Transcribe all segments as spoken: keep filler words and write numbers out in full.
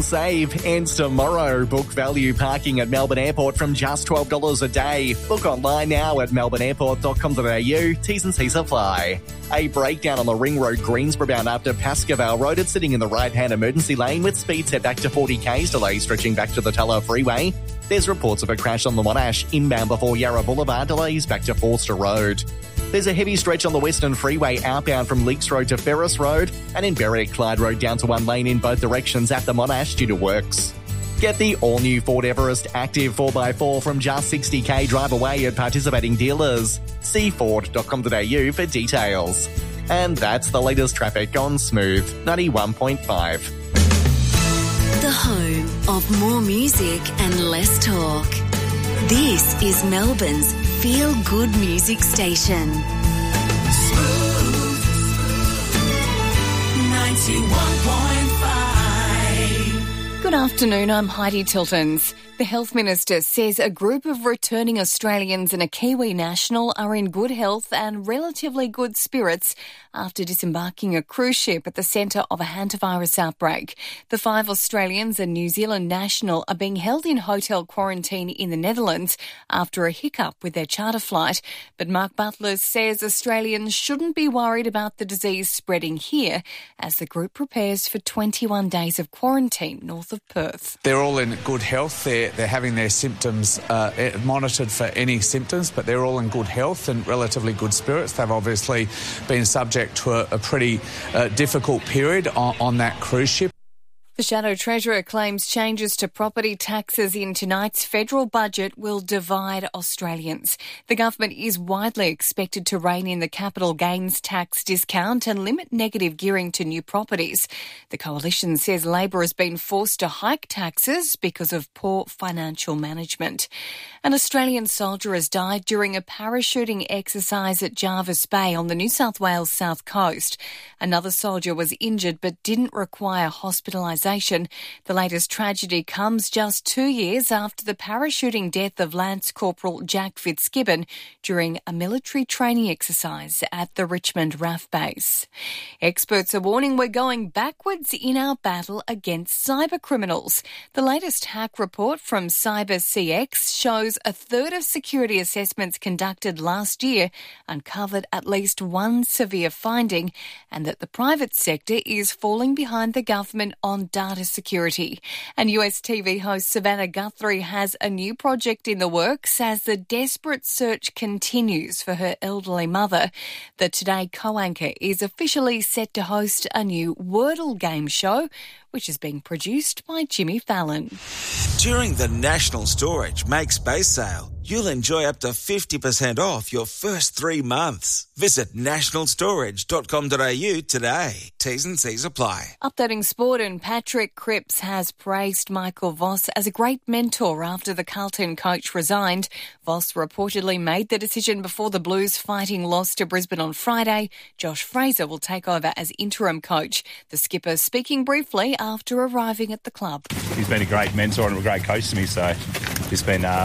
Save ends tomorrow. Book value parking at Melbourne Airport from just twelve dollars a day. Book online now at melbourne airport dot com dot a u. T's and C's apply. A breakdown on the Ring Road Greensboro bound after Pascoe Road. It's sitting in the right-hand emergency lane with speed set back to forty k's. Delays stretching back to the Tulla Freeway. There's reports of a crash on the Monash inbound before Yarra Boulevard. Delays back to Forster Road. There's a heavy stretch on the Western Freeway outbound from Leaks Road to Ferris Road, and in Berwick, Clyde Road down to one lane in both directions at the Monash due to works. Get the all-new Ford Everest Active four by four from just sixty k drive away at participating dealers. See ford dot com dot a u for details. And that's the latest traffic on Smooth ninety-one point five. The home of more music and less talk. This is Melbourne's feel-good music station. Smooth ninety-one point five. Good afternoon, I'm Heidi Tiltons. The Health Minister says a group of returning Australians and a Kiwi national are in good health and relatively good spirits after disembarking a cruise ship at the centre of a hantavirus outbreak. The five Australians and New Zealand national are being held in hotel quarantine in the Netherlands after a hiccup with their charter flight. But Mark Butler says Australians shouldn't be worried about the disease spreading here as the group prepares for twenty-one days of quarantine north of Perth. They're all in good health. They're, they're having their symptoms uh, monitored for any symptoms, but they're all in good health and relatively good spirits. They've obviously been subject to a, a pretty uh, difficult period on, on that cruise ship. The Shadow Treasurer claims changes to property taxes in tonight's federal budget will divide Australians. The government is widely expected to rein in the capital gains tax discount and limit negative gearing to new properties. The coalition says Labor has been forced to hike taxes because of poor financial management. An Australian soldier has died during a parachuting exercise at Jervis Bay on the New South Wales south coast. Another soldier was injured but didn't require hospitalisation. The latest tragedy comes just two years after the parachuting death of Lance Corporal Jack Fitzgibbon during a military training exercise at the Richmond R A F base. Experts are warning we're going backwards in our battle against cyber criminals. The latest hack report from Cyber C X shows a third of security assessments conducted last year uncovered at least one severe finding, and that the private sector is falling behind the government on data security. And U S T V host Savannah Guthrie has a new project in the works as the desperate search continues for her elderly mother. The Today co-anchor is officially set to host a new Wordle game show, which is being produced by Jimmy Fallon. During the National Storage Make Space sale, you'll enjoy up to fifty percent off your first three months. Visit national storage dot com dot a u today. T's and C's apply. Updating sport, and Patrick Cripps has praised Michael Voss as a great mentor after the Carlton coach resigned. Voss reportedly made the decision before the Blues fighting loss to Brisbane on Friday. Josh Fraser will take over as interim coach. The skipper speaking briefly after arriving at the club. He's been a great mentor and a great coach to me, so he's been... Uh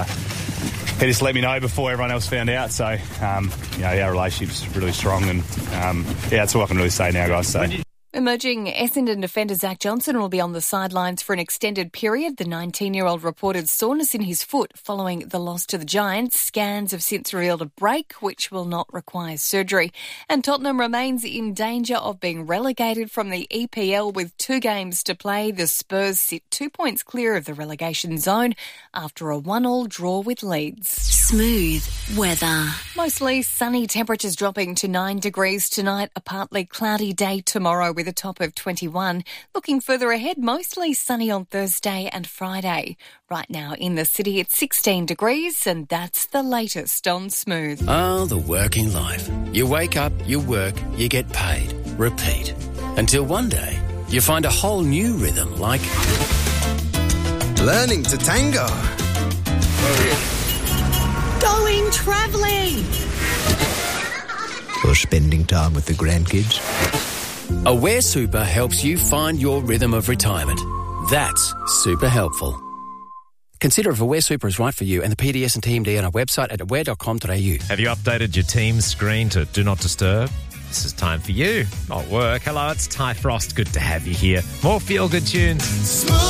He just let me know before everyone else found out, so um, you know, our relationship's really strong, and um, yeah, that's all I can really say now, guys. So. Emerging Essendon defender Zach Johnson will be on the sidelines for an extended period. The nineteen-year-old reported soreness in his foot following the loss to the Giants. Scans have since revealed a break, which will not require surgery. And Tottenham remains in danger of being relegated from the E P L with two games to play. The Spurs sit two points clear of the relegation zone after a one-all draw with Leeds. Smooth weather. Mostly sunny, temperatures dropping to nine degrees tonight. A partly cloudy day tomorrow with a top of twenty-one. Looking further ahead, mostly sunny on Thursday and Friday. Right now in the city, it's sixteen degrees, and that's the latest on Smooth. Oh, the working life. You wake up, you work, you get paid. Repeat. Until one day, you find a whole new rhythm like... learning to tango. Going travelling. Or spending time with the grandkids. Aware Super helps you find your rhythm of retirement. That's super helpful. Consider if Aware Super is right for you and the P D S and T M D on our website at aware dot com dot a u. Have you updated your Teams screen to Do Not Disturb? This is time for you, not work. Hello, it's Ty Frost. Good to have you here. More feel-good tunes.